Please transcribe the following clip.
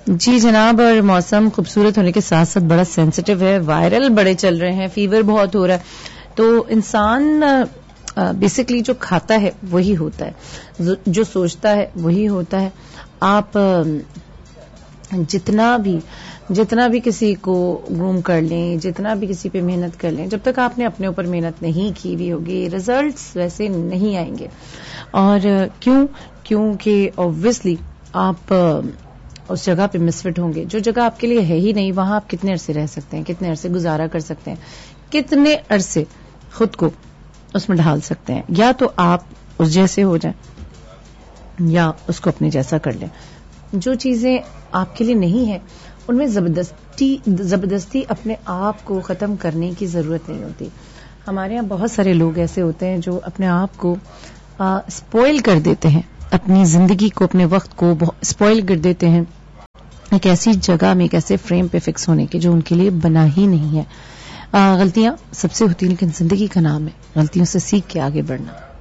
جی جناب، اور موسم خوبصورت ہونے کے ساتھ ساتھ بڑا سینسٹیو ہے، وائرل بڑے چل رہے ہیں، فیور بہت ہو رہا ہے، تو انسان بیسکلی جو کھاتا ہے وہی ہوتا ہے، جو سوچتا ہے وہی ہوتا ہے. آپ جتنا بھی کسی کو گروم کر لیں، جتنا بھی کسی پہ محنت کر لیں، جب تک آپ نے اپنے اوپر محنت نہیں کی ہوئی ہوگی ریزلٹس ویسے نہیں آئیں گے. اور کیونکہ اوبویسلی آپ اس جگہ پہ مسفٹ ہوں گے، جو جگہ آپ کے لیے ہے ہی نہیں، وہاں آپ کتنے عرصے رہ سکتے ہیں، کتنے عرصے گزارا کر سکتے ہیں، کتنے عرصے خود کو اس میں ڈھال سکتے ہیں. یا تو آپ اس جیسے ہو جائیں یا اس کو اپنے جیسا کر لیں. جو چیزیں آپ کے لیے نہیں ہیں ان میں زبردستی اپنے آپ کو ختم کرنے کی ضرورت نہیں ہوتی. ہمارے یہاں بہت سارے لوگ ایسے ہوتے ہیں جو اپنے آپ کو اسپوائل کر دیتے ہیں، اپنی زندگی کو، اپنے وقت کو اسپوائل کر دیتے ہیں ایک ایسی جگہ میں، ایک ایسے فریم پہ فکس ہونے کے جو ان کے لیے بنا ہی نہیں ہے. غلطیاں سب سے ہوتی ہیں لیکن زندگی کا نام ہے غلطیوں سے سیکھ کے آگے بڑھنا.